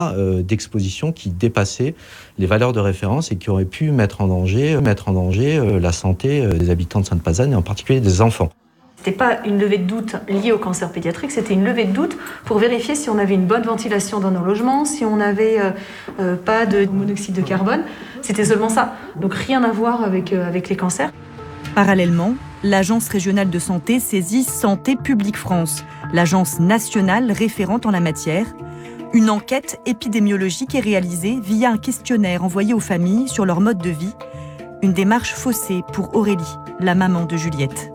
d'exposition qui dépassaient les valeurs de référence et qui auraient pu mettre en danger la santé des habitants de Sainte-Pazanne et en particulier des enfants. C'était pas une levée de doute liée au cancer pédiatrique, c'était une levée de doute pour vérifier si on avait une bonne ventilation dans nos logements, si on n'avait pas de monoxyde de carbone. C'était seulement ça. Donc rien à voir avec les cancers. Parallèlement, l'Agence régionale de santé saisit Santé publique France, l'agence nationale référente en la matière. Une enquête épidémiologique est réalisée via un questionnaire envoyé aux familles sur leur mode de vie. Une démarche faussée pour Aurélie, la maman de Juliette.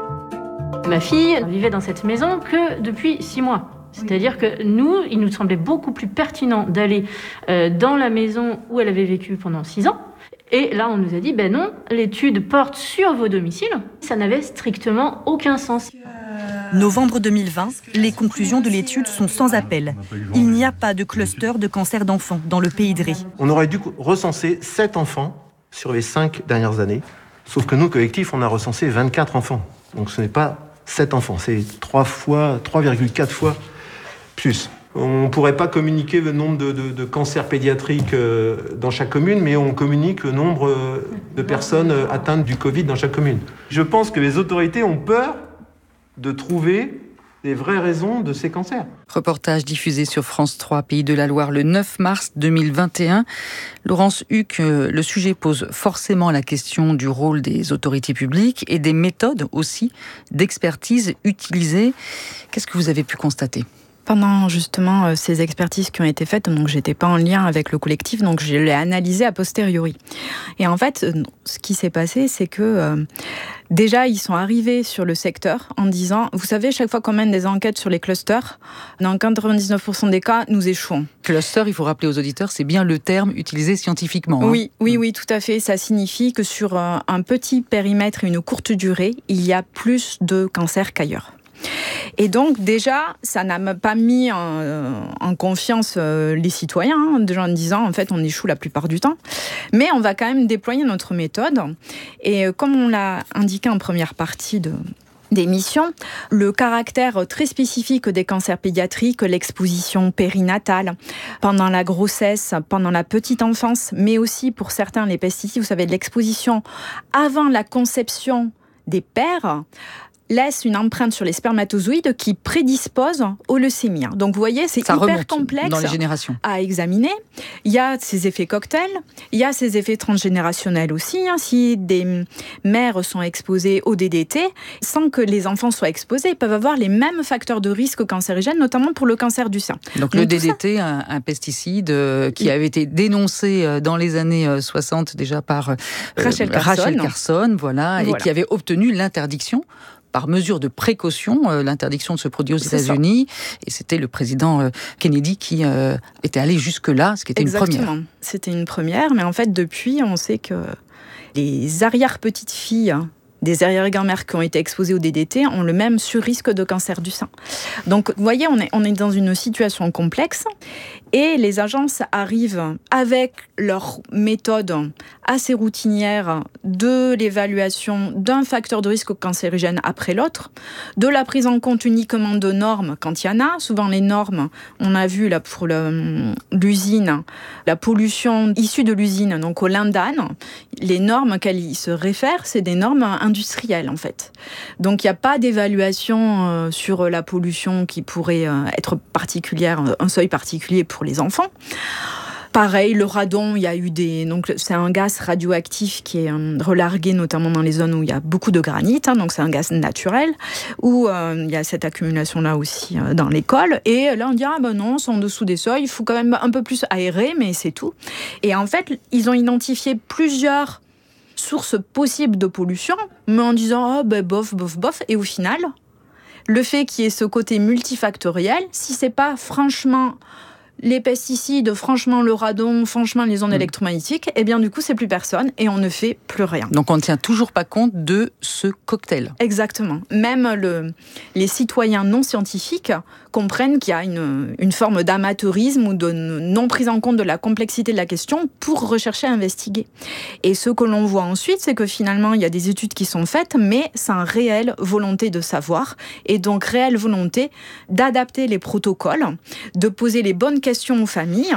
Ma fille vivait dans cette maison que depuis 6 mois. C'est-à-dire que il nous semblait beaucoup plus pertinent d'aller dans la maison où elle avait vécu pendant 6 ans. Et là, on nous a dit, non, l'étude porte sur vos domiciles. Ça n'avait strictement aucun sens. Novembre 2020, les conclusions de l'étude sont sans appel. Il n'y a pas de cluster de cancer d'enfants dans le pays de Ré. On aurait dû recenser 7 enfants sur les 5 dernières années. Sauf que nous, collectif, on a recensé 24 enfants. Donc ce n'est pas 7 enfants, c'est 3,4 fois plus. On ne pourrait pas communiquer le nombre de cancers pédiatriques dans chaque commune, mais on communique le nombre de personnes atteintes du Covid dans chaque commune. Je pense que les autorités ont peur de trouver les vraies raisons de ces cancers. Reportage diffusé sur France 3, Pays de la Loire, le 9 mars 2021. Laurence Huck, le sujet pose forcément la question du rôle des autorités publiques et des méthodes aussi d'expertise utilisées. Qu'est-ce que vous avez pu constater ? Pendant justement ces expertises qui ont été faites, donc j'étais pas en lien avec le collectif, donc je l'ai analysé a posteriori. Et en fait, ce qui s'est passé, c'est que déjà, ils sont arrivés sur le secteur en disant, vous savez, chaque fois qu'on mène des enquêtes sur les clusters, dans 99% des cas, nous échouons. Cluster, il faut rappeler aux auditeurs, c'est bien le terme utilisé scientifiquement. Oui, tout à fait. Ça signifie que sur un petit périmètre et une courte durée, il y a plus de cancers qu'ailleurs. Et donc déjà, ça n'a pas mis en confiance les citoyens, déjà en disant en fait on échoue la plupart du temps. Mais on va quand même déployer notre méthode. Et comme on l'a indiqué en première partie d'émission, le caractère très spécifique des cancers pédiatriques, l'exposition périnatale, pendant la grossesse, pendant la petite enfance, mais aussi pour certains les pesticides, vous savez, l'exposition avant la conception des pères, laisse une empreinte sur les spermatozoïdes qui prédispose aux leucémies. Donc vous voyez, c'est hyper complexe dans les générations à examiner. Il y a ces effets cocktails, il y a ces effets transgénérationnels aussi. Si des mères sont exposées au DDT, sans que les enfants soient exposés, ils peuvent avoir les mêmes facteurs de risque cancérigènes, notamment pour le cancer du sein. Donc le DDT, un pesticide qui avait été dénoncé dans les années 60 déjà par Rachel Carson, voilà, et qui avait obtenu l'interdiction par mesure de précaution, l'interdiction de ce produit aux États-Unis. Et c'était le président Kennedy qui était allé jusque-là, ce qui était une première. C'était une première, mais en fait, depuis, on sait que les arrière-petites-filles des arrière-grand-mères qui ont été exposées au DDT ont le même surrisque de cancer du sein. Donc, vous voyez, on est dans une situation complexe et les agences arrivent avec leur méthode assez routinière de l'évaluation d'un facteur de risque cancérigène après l'autre, de la prise en compte uniquement de normes quand il y en a. Souvent, les normes, on a vu là pour l'usine, la pollution issue de l'usine, donc au lindane, les normes auxquelles ils se réfèrent, c'est des normes industrielles en fait. Donc il n'y a pas d'évaluation sur la pollution qui pourrait être particulière, un seuil particulier pour les enfants. Pareil, le radon, il y a eu donc c'est un gaz radioactif qui est relargué notamment dans les zones où il y a beaucoup de granit, donc c'est un gaz naturel, où il y a cette accumulation-là aussi dans l'école. Et là, on dit, non, c'est en dessous des seuils, il faut quand même un peu plus aérer, mais c'est tout. Et en fait, ils ont identifié plusieurs sources possibles de pollution, mais en disant, bof. Et au final, le fait qu'il y ait ce côté multifactoriel, si c'est pas franchement les pesticides, franchement le radon, franchement les ondes électromagnétiques, eh bien du coup c'est plus personne et on ne fait plus rien. Donc on ne tient toujours pas compte de ce cocktail. Exactement. Même les citoyens non scientifiques comprennent qu'il y a une forme d'amateurisme ou de non prise en compte de la complexité de la question pour rechercher à investiguer. Et ce que l'on voit ensuite, c'est que finalement, il y a des études qui sont faites, mais c'est une réelle volonté de savoir et donc réelle volonté d'adapter les protocoles, de poser les bonnes questions aux familles